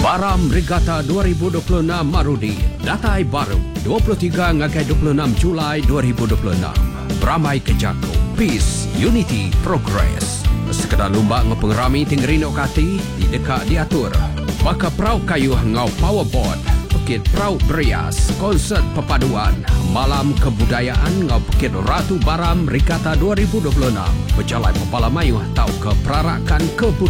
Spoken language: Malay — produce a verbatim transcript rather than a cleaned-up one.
Baram Regatta dua ribu dua puluh enam Marudi. Datai baru dua puluh tiga hingga dua puluh enam Julai dua ribu dua puluh enam. Beramai ke Jako. Peace, Unity, Progress. Sekedar lumba ngepengerami tinggerino kati di dekat diatur. Maka perau kayu ngau powerboard. Pekit Perau Berias, konsert perpaduan, malam kebudayaan ngau Pekit Ratu Baram Regatta dua ribu dua puluh enam. Berjalan Pepala Mayuh tau ke perarakan kebudayaan.